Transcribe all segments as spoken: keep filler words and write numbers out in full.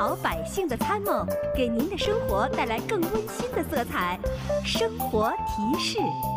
好百姓的参谋，给您的生活带来更温馨的色彩。生活提示。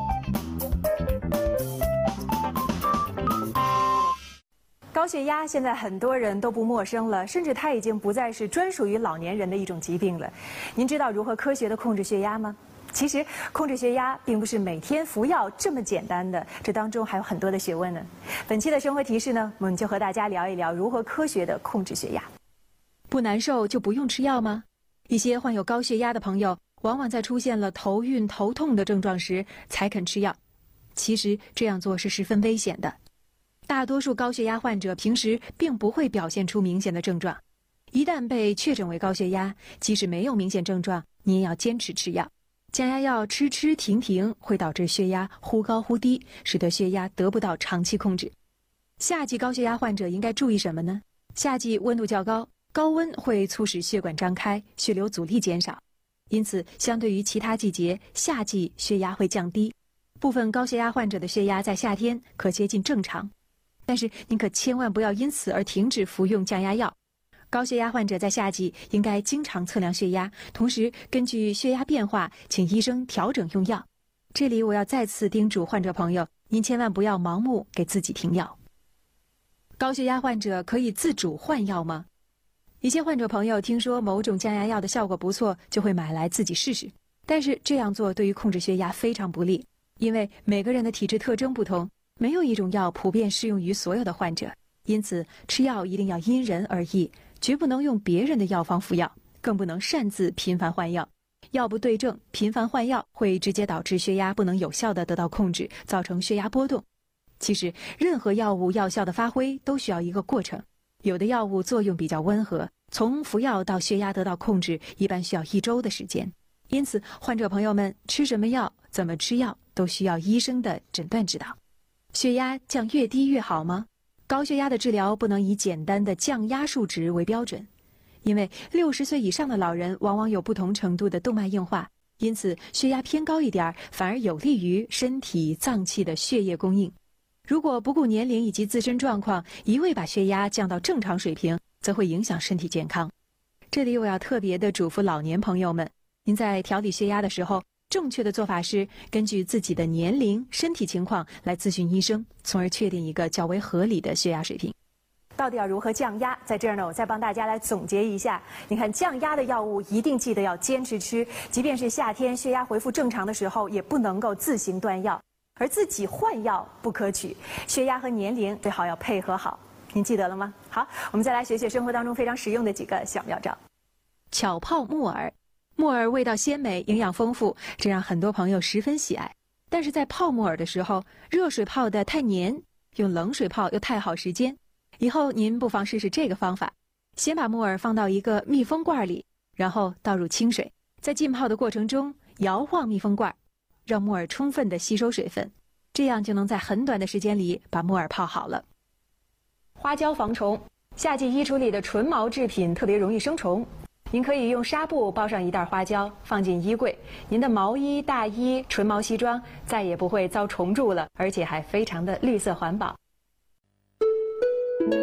高血压现在很多人都不陌生了，甚至它已经不再是专属于老年人的一种疾病了。您知道如何科学地控制血压吗？其实控制血压并不是每天服药这么简单的，这当中还有很多的学问呢。本期的生活提示呢，我们就和大家聊一聊如何科学地控制血压。 不难受就不用吃药吗？一些患有高血压的朋友，往往在出现了头晕、头痛的症状时才肯吃药。其实这样做是十分危险的。大多数高血压患者平时并不会表现出明显的症状，一旦被确诊为高血压，即使没有明显症状，你也要坚持吃药。降压药吃吃停停会导致血压忽高忽低，使得血压得不到长期控制。夏季高血压患者应该注意什么呢？夏季温度较高，高温会促使血管张开，血流阻力减少，因此相对于其他季节，夏季血压会降低。部分高血压患者的血压在夏天可接近正常，但是您可千万不要因此而停止服用降压药。高血压患者在夏季应该经常测量血压，同时根据血压变化，请医生调整用药。这里我要再次叮嘱患者朋友，您千万不要盲目给自己停药。高血压患者可以自主换药吗？一些患者朋友听说某种降压药的效果不错，就会买来自己试试。但是这样做对于控制血压非常不利，因为每个人的体质特征不同，没有一种药普遍适用于所有的患者。因此吃药一定要因人而异，绝不能用别人的药方服药，更不能擅自频繁换药。药不对症，频繁换药会直接导致血压不能有效地得到控制，造成血压波动。其实任何药物药效的发挥都需要一个过程，有的药物作用比较温和，从服药到血压得到控制一般需要一周的时间。因此患者朋友们吃什么药，怎么吃药都需要医生的诊断指导。血压降越低越好吗？高血压的治疗不能以简单的降压数值为标准，因为六十岁以上的老人往往有不同程度的动脉硬化，因此血压偏高一点反而有利于身体脏器的血液供应。如果不顾年龄以及自身状况，一味把血压降到正常水平，则会影响身体健康。这里我要特别的嘱咐老年朋友们，您在调理血压的时候，正确的做法是根据自己的年龄、身体情况来咨询医生，从而确定一个较为合理的血压水平。 到底要如何降压？在这儿呢，我再帮大家来总结一下。你看，降压的药物一定记得要坚持吃，即便是夏天血压恢复正常的时候，也不能够自行断药，而自己换药不可取。血压和年龄最好要配合好，您记得了吗？好，我们再来学学生活当中非常实用的几个小妙招。 巧泡木耳。木耳味道鲜美，营养丰富，这让很多朋友十分喜爱。但是在泡木耳的时候，热水泡得太黏，用冷水泡又太耗时间。以后您不妨试试这个方法：先把木耳放到一个密封罐里，然后倒入清水，在浸泡的过程中摇晃密封罐，让木耳充分地吸收水分，这样就能在很短的时间里把木耳泡好了。花椒防虫。夏季衣橱里的纯毛制品特别容易生虫，您可以用纱布包上一袋花椒，放进衣柜，您的毛衣、大衣、纯毛西装再也不会遭虫蛀了，而且还非常的绿色环保。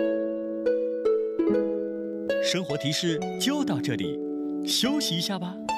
生活提示就到这里，休息一下吧。